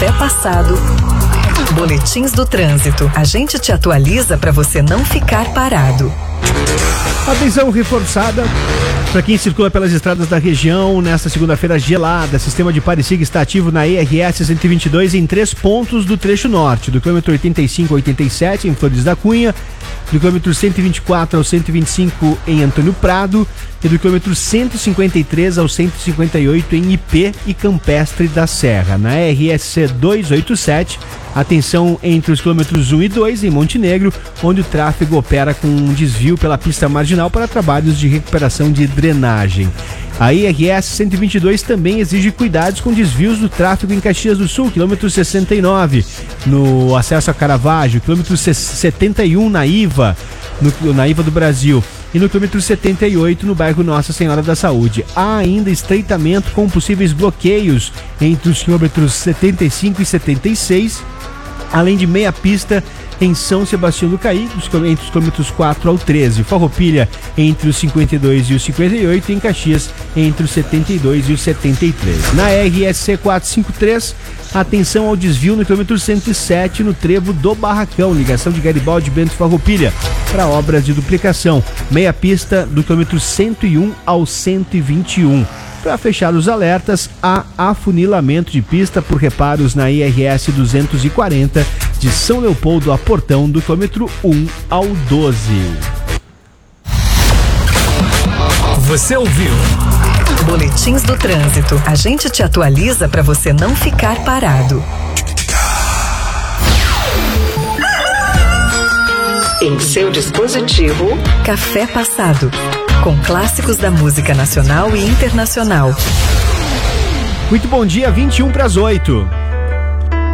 Café Passado. Boletins do trânsito. A gente te atualiza para você não ficar parado. Atenção reforçada para quem circula pelas estradas da região nesta segunda-feira gelada. Sistema de pare e siga está ativo na ERS 122 em 3 pontos do trecho norte, do quilômetro 85 ao 87 em Flores da Cunha, do quilômetro 124 ao 125 em Antônio Prado e do quilômetro 153 ao 158 em IP e Campestre da Serra. Na RSC 287, atenção entre os quilômetros 1 e 2 em Montenegro, onde o tráfego opera com um desvio pela pista marginal para trabalhos de recuperação de drenagem. A IRS 122 também exige cuidados com desvios do tráfego em Caxias do Sul, quilômetro 69, no acesso a Caravaggio, quilômetro 71 na IVA do Brasil, e no quilômetro 78 no bairro Nossa Senhora da Saúde. Há ainda estreitamento com possíveis bloqueios entre os quilômetros 75 e 76, além de meia pista em São Sebastião do Caí, entre os quilômetros 4 ao 13, Farroupilha entre os 52 e os 58 e em Caxias entre os 72 e os 73. Na RSC 453, atenção ao desvio no quilômetro 107 no trevo do Barracão, ligação de Garibaldi Bento Farroupilha, para obras de duplicação, meia pista do quilômetro 101 ao 121. Para fechar os alertas, há afunilamento de pista por reparos na IRS 240 de São Leopoldo a Portão, do quilômetro 1 ao 12. Você ouviu? Boletins do trânsito. A gente te atualiza para você não ficar parado. Em seu dispositivo, Café Passado, com clássicos da música nacional e internacional. Muito bom dia, 21 para as 8.